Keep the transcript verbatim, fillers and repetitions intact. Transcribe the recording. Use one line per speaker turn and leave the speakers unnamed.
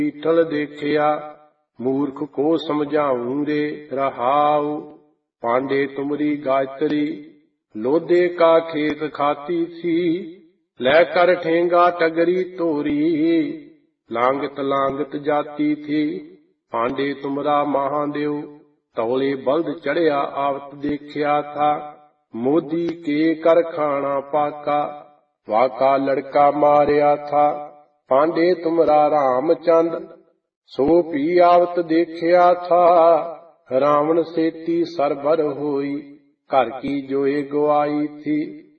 पीठल देखिया मूर्ख को समझाऊं रे रहाऊ। पांडे तुमरी गायत्री लोदे का खेत खाती थी, लेकर ठेंगा टगरी तोरी लांगत लांगत जाती थी। पांडे तुमरा महादेव तौले बल्द चढ़िया आवत देखिया था, मोदी के करखाना पाका वाका लड़का मारिया था। पांडे तुमरा रामचंद सो पी आवत देखिया था, रावण सेती सरभर होई घर की जोए गवाई थी।